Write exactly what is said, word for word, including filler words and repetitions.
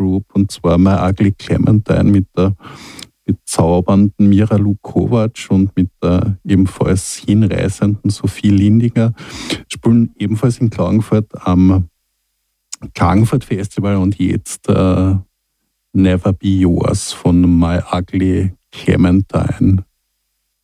Group, und zwar My Ugly Clementine mit der bezaubernden Mira Lukovac und mit der ebenfalls hinreißenden Sophie Lindinger, spielen ebenfalls in Klagenfurt am Klagenfurt Festival, und jetzt äh, Never Be Yours von My Ugly Clementine.